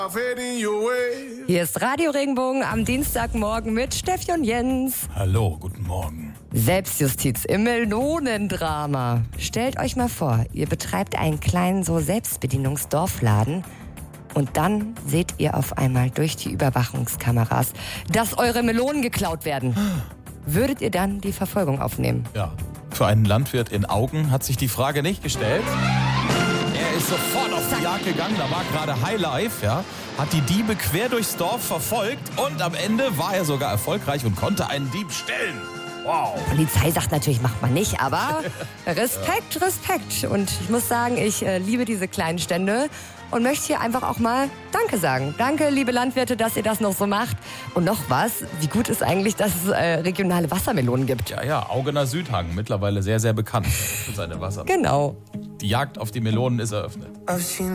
Hier ist Radio Regenbogen am Dienstagmorgen mit Steffi und Jens. Hallo, guten Morgen. Selbstjustiz im Melonendrama. Stellt euch mal vor, ihr betreibt einen kleinen so Selbstbedienungsdorfladen und dann seht ihr auf einmal durch die Überwachungskameras, dass eure Melonen geklaut werden. Würdet ihr dann die Verfolgung aufnehmen? Ja, für einen Landwirt in Augen hat sich die Frage nicht gestellt. Er ist sofort auf die Jagd gegangen, da war gerade Highlife, ja, hat die Diebe quer durchs Dorf verfolgt und am Ende war er sogar erfolgreich und konnte einen Dieb stellen. Wow. Polizei sagt natürlich, macht man nicht, aber Respekt, Respekt. Und ich muss sagen, ich liebe diese kleinen Stände und möchte hier einfach auch mal Danke sagen. Danke, liebe Landwirte, dass ihr das noch so macht. Und noch was, wie gut ist eigentlich, dass es regionale Wassermelonen gibt. Ja, Augener Südhang, mittlerweile sehr, sehr bekannt für seine Wassermelonen. Genau. Die Jagd auf die Melonen ist eröffnet.